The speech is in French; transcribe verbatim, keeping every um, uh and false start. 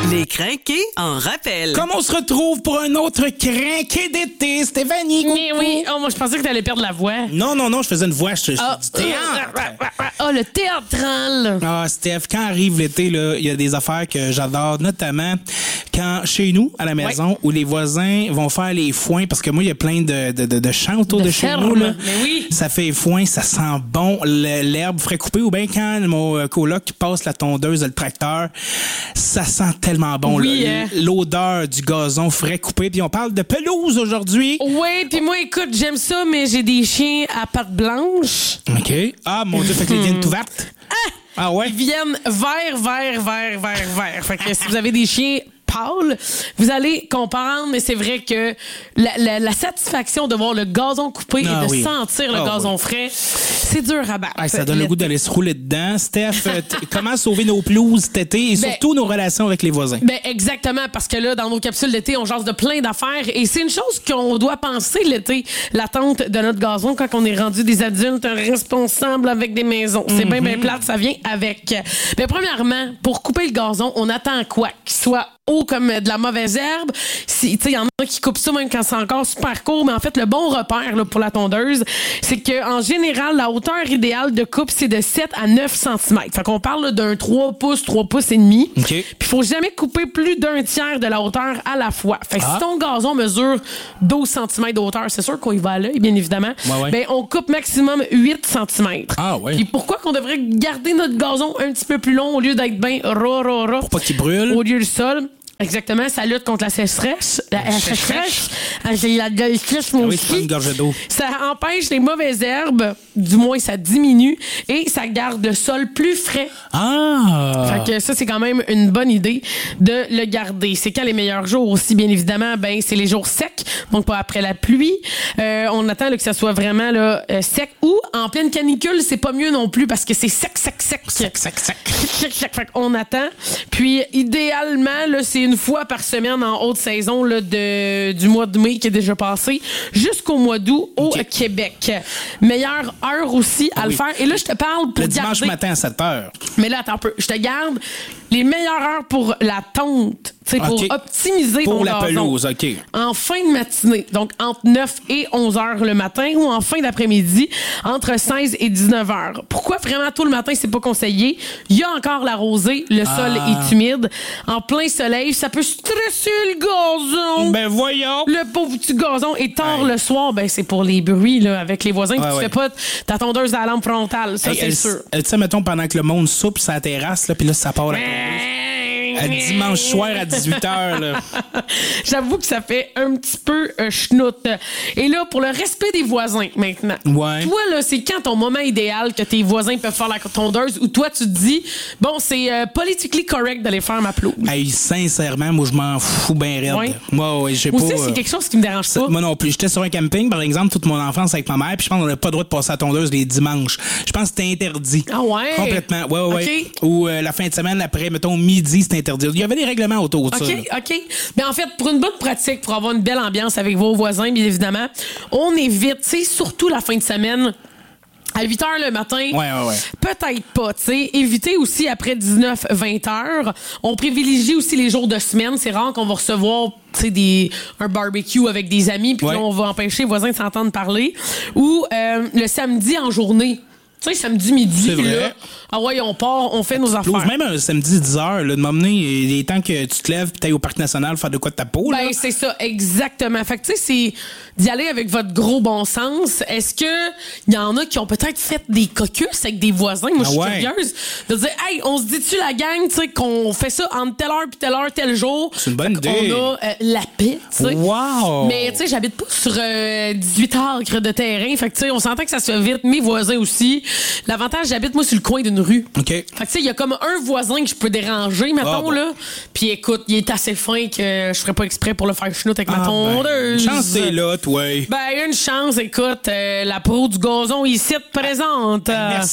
Les crinqués en rappel. Comme on se retrouve pour un autre crinqué d'été, Stéphanie. Mais oui, oh, moi je pensais que t'allais perdre la voix. Non, non, non, je faisais une voix, je, je Ah, du théâtre. oh, le théâtral. Ah, Steph, quand arrive l'été, là, il y a des affaires que j'adore, notamment quand chez nous, à la maison, ouais. où les voisins vont faire les foins, parce que moi, il y a plein de, de, de, de champs autour de, de chez nous. Là. Mais oui. Ça fait foin, ça sent bon, l'herbe frais coupée, ou bien quand mon coloc passe la tondeuse, le tracteur, ça sent tellement bon. Oui, là. Hein? L'odeur du gazon frais coupé. Puis on parle de pelouse aujourd'hui. Oui, puis moi, écoute, j'aime ça, mais j'ai des chiens à pattes blanches. OK. Ah, mon Dieu, fait que les viennent ouvertes. Ah! Ah ouais? Ils viennent vert, vert, vert, vert, vert. Fait que si vous avez des chiens pâles, vous allez comprendre, mais c'est vrai que la, la, la satisfaction de voir le gazon coupé ah, et de oui. sentir le ah, gazon oui. frais, c'est dur à battre. Ah, ça donne le goût d'aller se rouler dedans. Steph, comment sauver nos pelouses cet été et ben, surtout nos relations avec les voisins? Ben exactement, parce que là, dans nos capsules d'été, on jase de plein d'affaires et c'est une chose qu'on doit penser l'été, l'attente de notre gazon quand on est rendu des adultes responsables avec des maisons. C'est mm-hmm. bien, bien plate, ça vient avec. Ben, premièrement, pour couper le gazon, on attend quoi? Qu'il soit haut comme de la mauvaise herbe. Si, tu sais, il y en a qui coupent ça même quand c'est encore super court, mais en fait, le bon repère là, pour la tondeuse, c'est que en général, la hauteur idéale de coupe, c'est de sept à neuf centimètres. Fait qu'on parle là, d'un trois pouces, trois pouces et demi. Okay. Puis il faut jamais couper plus d'un tiers de la hauteur à la fois. Fait que ah. si ton gazon mesure douze centimètres de hauteur, c'est sûr qu'on y va à l'œil, bien évidemment. Ouais, ouais. Ben, on coupe maximum huit centimètres. Ah ouais. Puis pourquoi qu'on devrait garder notre gazon un petit peu plus long au lieu d'être bien ra, ra, ra? Pour pas qu'il brûle. Au lieu du sol. Exactement, ça lutte contre la sécheresse. La sécheresse. J'ai la sécheresse, moi oui, aussi. Une gorgée d'eau. Ça empêche les mauvaises herbes, du moins ça diminue, et ça garde le sol plus frais. Ah! Fait que ça, c'est quand même une bonne idée de le garder. C'est quand les meilleurs jours aussi, bien évidemment, ben c'est les jours secs, donc pas après la pluie. Euh, on attend là, que ça soit vraiment là, euh, sec. Ou en pleine canicule, c'est pas mieux non plus parce que c'est sec, sec, sec. Sec, sec, sec. Sec, sec. Fait qu'on attend. Puis idéalement, là, c'est une fois par semaine en haute saison là, de, du mois de mai qui est déjà passé jusqu'au mois d'août au okay. Québec. Meilleure heure aussi à ah, le oui. faire. Et là, je te parle pour le dimanche garder... matin à sept heures. Mais là, attends un peu. Je te garde les meilleures heures pour la tonte. C'est pour okay. optimiser pour ton la gazon. pelouse, OK. En fin de matinée, donc entre neuf et onze heures le matin ou en fin d'après-midi, entre seize et dix-neuf heures. Pourquoi vraiment tôt le matin, c'est pas conseillé? Il y a encore la rosée, le ah. sol est humide. En plein soleil, ça peut stresser le gazon. Ben voyons! Le pauvre petit gazon. Et tard ouais. le soir, ben c'est pour les bruits là, avec les voisins. Ouais, tu ouais. fais pas ta tondeuse à la lampe frontale, ça hey, c'est elle, sûr. Tu sais, mettons, pendant que le monde soupe sur la terrasse, là, puis là, ça part la à dimanche soir à dix-huit heures. Là. J'avoue que ça fait un petit peu euh, schnout. Et là, pour le respect des voisins, maintenant. Ouais. Toi, là, c'est quand ton moment idéal que tes voisins peuvent faire la tondeuse ou toi, tu te dis, bon, c'est euh, politically correct d'aller faire ma pelouse? Hey, sincèrement, moi, je m'en fous bien raide. Ouais. Moi, ouais, j'ai pas... Moi aussi, c'est quelque chose qui me dérange pas. Moi non plus. J'étais sur un camping, par exemple, toute mon enfance avec ma mère, puis je pense qu'on n'a pas le droit de passer à la tondeuse les dimanches. Je pense que c'était interdit. Ah ouais? Complètement. Ouais, ouais, okay. ouais. Ou euh, la fin de semaine, après, mettons, midi, c'était interdit. Il y avait des règlements autour de okay, ça. OK, OK. Mais en fait, pour une bonne pratique, pour avoir une belle ambiance avec vos voisins, bien évidemment, on évite, tu sais, surtout la fin de semaine, à huit heures le matin, ouais, ouais, ouais. peut-être pas, tu sais. Évitez aussi après dix-neuf vingt heures. On privilégie aussi les jours de semaine. C'est rare qu'on va recevoir, tu sais, des, un barbecue avec des amis, puis ouais. on va empêcher les voisins de s'entendre parler. Ou euh, le samedi en journée. Tu sais, samedi midi, c'est vrai. Là, ah ouais, on part, on fait nos affaires. Même un samedi dix heures, là, de m'emmener, il est temps que tu te lèves et tu ailles au Parc national faire de quoi de ta peau. Ben, là. c'est ça, exactement. Fait que, tu sais, c'est d'y aller avec votre gros bon sens. Est-ce que il y en a qui ont peut-être fait des cocus avec des voisins? Moi, je suis ah ouais. curieuse de dire, hey, on se dit-tu la gang, tu sais, qu'on fait ça entre telle heure puis telle heure, tel jour? C'est une bonne idée. On a euh, la paix, tu sais. Wow! Mais, tu sais, j'habite pas sur euh, dix-huit acres de terrain. Fait que, tu sais, on s'entend que ça se fait vite. Mes voisins aussi. L'avantage, j'habite, moi, sur le coin d'une rue. OK. Fait que, tu sais, il y a comme un voisin que je peux déranger, mettons, ah, bon. là. Puis, écoute, il est assez fin que je ferais pas exprès pour le faire chenoute avec ah, ma tondeuse. Ben, une chance, c'est là, toi. Ben, une chance, écoute, euh, la pro du gazon ici te présente. Ben, merci.